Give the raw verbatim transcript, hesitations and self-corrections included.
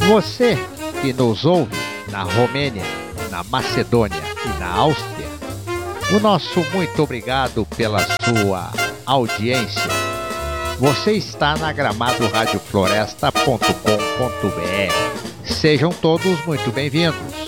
Você que nos ouve na Romênia, na Macedônia e na Áustria, o nosso muito obrigado pela sua audiência. Você está na gramado rádio floresta ponto com ponto br. Sejam todos muito bem-vindos.